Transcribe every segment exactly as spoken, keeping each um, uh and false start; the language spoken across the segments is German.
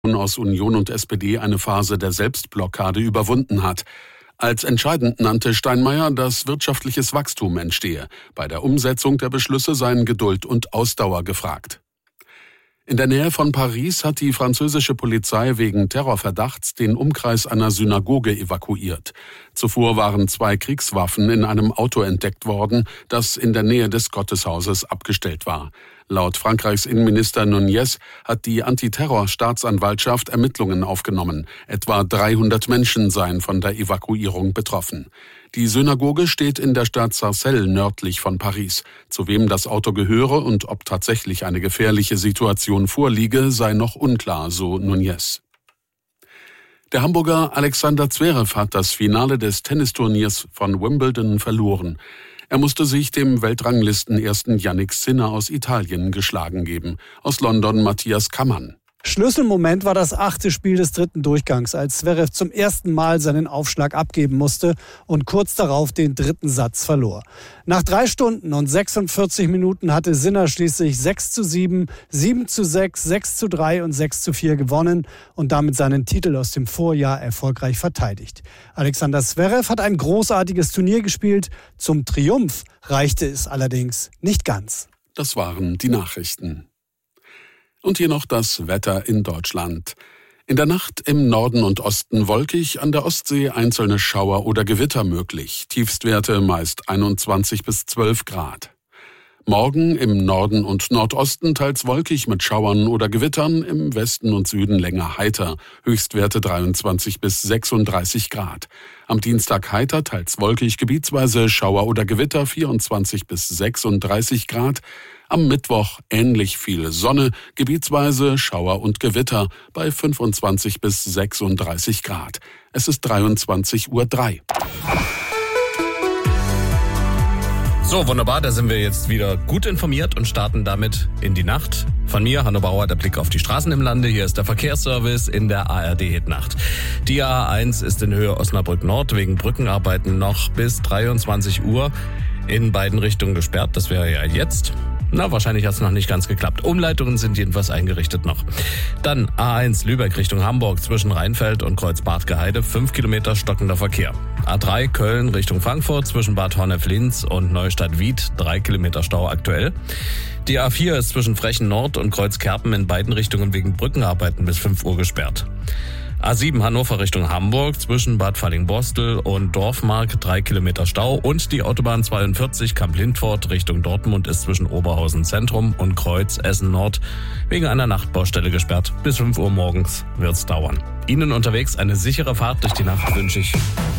aus Union und S P D eine Phase der Selbstblockade überwunden hat. Als entscheidend nannte Steinmeier, dass wirtschaftliches Wachstum entstehe. Bei der Umsetzung der Beschlüsse seien Geduld und Ausdauer gefragt. In der Nähe von Paris hat die französische Polizei wegen Terrorverdachts den Umkreis einer Synagoge evakuiert. Zuvor waren zwei Kriegswaffen in einem Auto entdeckt worden, das in der Nähe des Gotteshauses abgestellt war. Laut Frankreichs Innenminister Nunez hat die Antiterror-Staatsanwaltschaft Ermittlungen aufgenommen. Etwa dreihundert Menschen seien von der Evakuierung betroffen. Die Synagoge steht in der Stadt Sarcelles nördlich von Paris. Zu wem das Auto gehöre und ob tatsächlich eine gefährliche Situation vorliege, sei noch unklar, so Nunez. Der Hamburger Alexander Zverev hat das Finale des Tennisturniers von Wimbledon verloren. Er musste sich dem Weltranglistenersten Jannik Sinner aus Italien geschlagen geben. Aus London Matthias Kammann. Schlüsselmoment war das achte Spiel des dritten Durchgangs, als Zverev zum ersten Mal seinen Aufschlag abgeben musste und kurz darauf den dritten Satz verlor. Nach drei Stunden und sechsundvierzig Minuten hatte Sinner schließlich sechs zu sieben, sieben zu sechs, sechs zu drei und sechs zu vier gewonnen und damit seinen Titel aus dem Vorjahr erfolgreich verteidigt. Alexander Zverev hat ein großartiges Turnier gespielt. Zum Triumph reichte es allerdings nicht ganz. Das waren die Nachrichten. Und hier noch das Wetter in Deutschland. In der Nacht im Norden und Osten wolkig, an der Ostsee einzelne Schauer oder Gewitter möglich. Tiefstwerte meist einundzwanzig bis zwölf Grad. Morgen im Norden und Nordosten teils wolkig mit Schauern oder Gewittern, im Westen und Süden länger heiter. Höchstwerte dreiundzwanzig bis sechsunddreißig Grad. Am Dienstag heiter, teils wolkig, gebietsweise Schauer oder Gewitter, vierundzwanzig bis sechsunddreißig Grad. Am Mittwoch ähnlich viel Sonne, gebietsweise Schauer und Gewitter bei fünfundzwanzig bis sechsunddreißig Grad. Es ist dreiundzwanzig Uhr drei. So, wunderbar, da sind wir jetzt wieder gut informiert und starten damit in die Nacht. Von mir, Hanno Bauer, der Blick auf die Straßen im Lande. Hier ist der Verkehrsservice in der A R D-Hitnacht. Die A eins ist in Höhe Osnabrück Nord wegen Brückenarbeiten noch bis dreiundzwanzig Uhr in beiden Richtungen gesperrt. Das wäre ja jetzt. Na, wahrscheinlich hat es noch nicht ganz geklappt. Umleitungen sind jedenfalls eingerichtet noch. Dann A eins Lübeck Richtung Hamburg zwischen Rheinfeld und Kreuz-Bad-Geheide, fünf Kilometer stockender Verkehr. A drei Köln Richtung Frankfurt zwischen Bad Honnef-Linz und Neustadt-Wied, drei Kilometer Stau aktuell. Die A vier ist zwischen Frechen Nord und Kreuzkerpen in beiden Richtungen wegen Brückenarbeiten bis fünf Uhr gesperrt. A sieben Hannover Richtung Hamburg zwischen Bad Fallingbostel und Dorfmark, drei Kilometer Stau. Und die Autobahn zweiundvierzig Kamp-Lindfort Richtung Dortmund ist zwischen Oberhausen Zentrum und Kreuz Essen Nord wegen einer Nachtbaustelle gesperrt. Bis fünf Uhr morgens wird's dauern. Ihnen unterwegs eine sichere Fahrt durch die Nacht wünsche ich.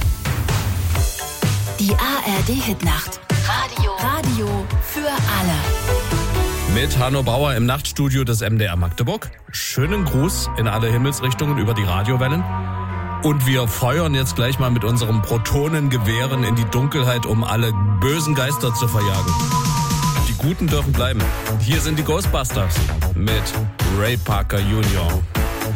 Die A R D-Hitnacht. Radio. Radio für alle. Mit Hanno Bauer im Nachtstudio des M D R Magdeburg. Schönen Gruß in alle Himmelsrichtungen über die Radiowellen. Und wir feuern jetzt gleich mal mit unseren Protonengewehren in die Dunkelheit, um alle bösen Geister zu verjagen. Die Guten dürfen bleiben. Hier sind die Ghostbusters mit Ray Parker Junior